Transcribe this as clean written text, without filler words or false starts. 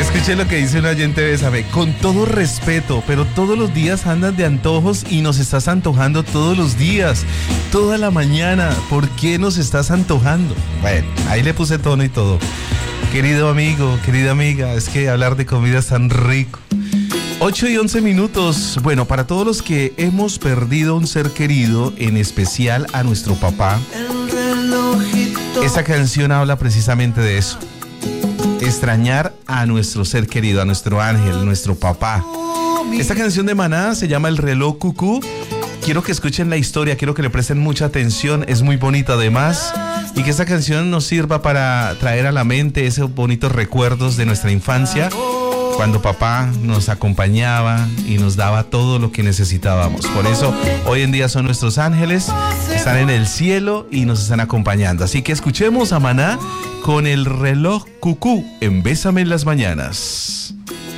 Escuche lo que dice un oyente de Bésame. Con todo respeto, pero todos los días andas de antojos y nos estás antojando todos los días, toda la mañana. ¿Por qué nos estás antojando? Bueno, ahí le puse tono y todo. Querido amigo, querida amiga, es que hablar de comida es tan rico. 8:11. Bueno, para todos los que hemos perdido un ser querido, en especial a nuestro papá, esta canción habla precisamente de eso. Extrañar a nuestro ser querido, a nuestro ángel, nuestro papá. Esta canción de Maná se llama El reloj cucú. Quiero que escuchen la historia, quiero que le presten mucha atención, es muy bonita además, y que esta canción nos sirva para traer a la mente esos bonitos recuerdos de nuestra infancia, cuando papá nos acompañaba y nos daba todo lo que necesitábamos. Por eso hoy en día son nuestros ángeles, están en el cielo y nos están acompañando. Así que escuchemos a Maná con El reloj cucú en Bésame en las mañanas.